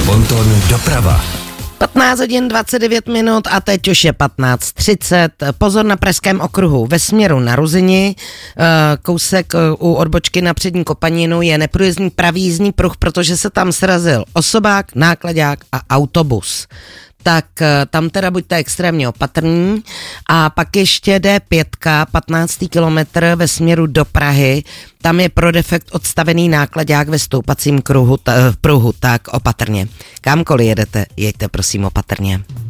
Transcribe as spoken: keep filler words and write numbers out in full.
Bonton doprava. patnáct hodin dvacet devět minut a teď už je patnáct třicet. Pozor na Pražském okruhu. Ve směru na Ruzini, kousek u odbočky na Přední Kopaninu je neprůjezdný pravý jízdní pruh, protože se tam srazil osobák, náklaďák a autobus. Tak tam teda buďte extrémně opatrní. A pak ještě D pět, patnáctý kilometr ve směru do Prahy. Tam je pro defekt odstavený náklaďák ve stoupacím kruhu, t- pruhu, tak opatrně. Kamkoliv jedete, jeďte prosím opatrně.